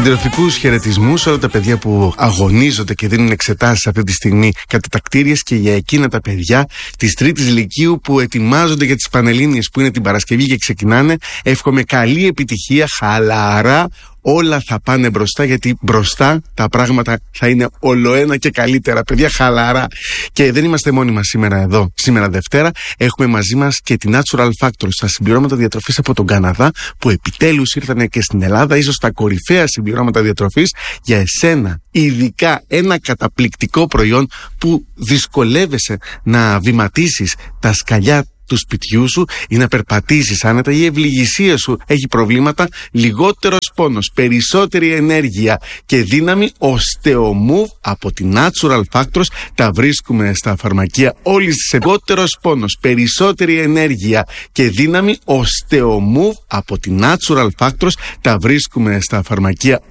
Συντροφικούς χαιρετισμούς σε όλα τα παιδιά που αγωνίζονται και δίνουν εξετάσεις αυτή τη στιγμή κατά τα κτίριες και για εκείνα τα παιδιά της Τρίτης Λυκείου που ετοιμάζονται για τις Πανελλήνιες που είναι την Παρασκευή και ξεκινάνε. Εύχομαι καλή επιτυχία, χαλαρά. Όλα θα πάνε μπροστά, γιατί μπροστά τα πράγματα θα είναι ολοένα και καλύτερα. Παιδιά, χαλαρά. Και δεν είμαστε μόνοι μας σήμερα εδώ. Σήμερα Δευτέρα έχουμε μαζί μας και την Natural Factors, τα συμπληρώματα διατροφής από τον Καναδά, που επιτέλους ήρθαν και στην Ελλάδα, ίσως τα κορυφαία συμπληρώματα διατροφής για εσένα. Ειδικά ένα καταπληκτικό προϊόν που δυσκολεύεσαι να βηματίσεις τα σκαλιά του σπιτιού σου ή να περπατήσεις άνετα, η ευληγησία σου έχει προβλήματα, λιγότερος πόνος, περισσότερη ενέργεια και δύναμη. Osteomove από τη Natural Factors, τα βρίσκουμε στα φαρμακεία όλης της λιγότερος πόνος, περισσότερη ενέργεια και δύναμη. Osteomove από τη Natural Factors, τα βρίσκουμε στα φαρμακεία